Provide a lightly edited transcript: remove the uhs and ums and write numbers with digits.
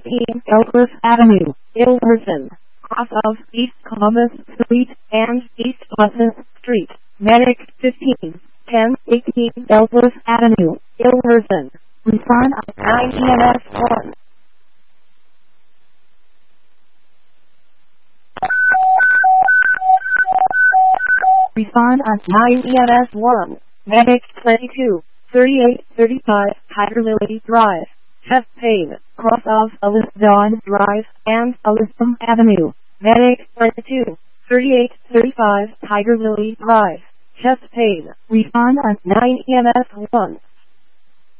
19 Elworth Avenue, Ilverton, cross of East Columbus Street and East Pleasant Street, Medic 15, 1018 Elworth Avenue, Ilverton. Respond on 9 EMS 1. Respond on 9 EMS 1. Medic 22, 3835 Tiger Lily Drive. Chest pain, cross of Ellisdon Drive and Ellistham Avenue. Medic 22, 3835 Tiger Lily Drive. Chest pain. Respond on 9 EMS 1.